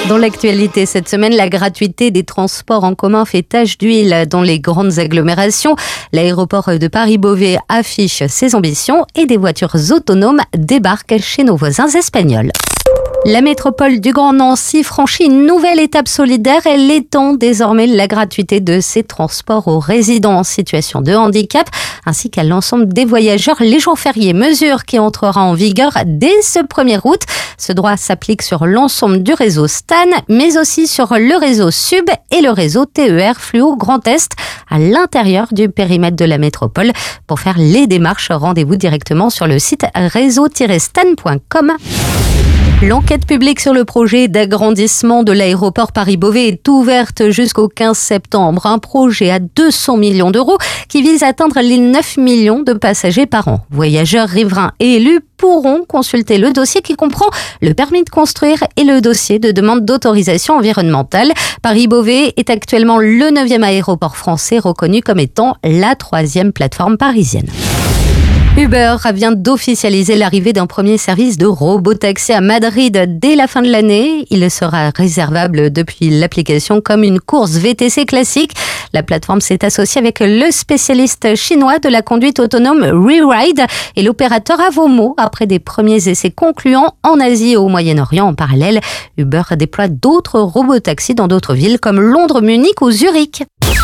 Dans l'actualité cette semaine, la gratuité des transports en commun fait tache d'huile dans les grandes agglomérations. L'aéroport de Paris-Beauvais affiche ses ambitions et des voitures autonomes débarquent chez nos voisins espagnols. La métropole du Grand Nancy franchit une nouvelle étape solidaire. Elle étend désormais la gratuité de ses transports aux résidents en situation de handicap ainsi qu'à l'ensemble des voyageurs les jours fériés. Mesure qui entrera en vigueur dès ce 1er août. Ce droit s'applique sur l'ensemble du réseau Stan, mais aussi sur le réseau Sub et le réseau TER Fluo Grand Est à l'intérieur du périmètre de la métropole. Pour faire les démarches, rendez-vous directement sur le site réseau-stan.com. L'enquête publique sur le projet d'agrandissement de l'aéroport Paris-Beauvais est ouverte jusqu'au 15 septembre. Un projet à 200 millions d'euros qui vise à atteindre les 9 millions de passagers par an. Voyageurs, riverains et élus pourront consulter le dossier qui comprend le permis de construire et le dossier de demande d'autorisation environnementale. Paris-Beauvais est actuellement le 9e aéroport français reconnu comme étant la 3e plateforme parisienne. Uber vient d'officialiser l'arrivée d'un premier service de robotaxi à Madrid dès la fin de l'année. Il sera réservable depuis l'application comme une course VTC classique. La plateforme s'est associée avec le spécialiste chinois de la conduite autonome WeRide et l'opérateur Avomo après des premiers essais concluants en Asie et au Moyen-Orient. En parallèle, Uber déploie d'autres robotaxis dans d'autres villes comme Londres, Munich ou Zurich.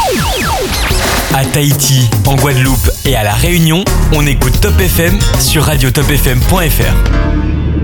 À Tahiti, en Guadeloupe et à La Réunion, on écoute Top FM sur radiotopfm.fr.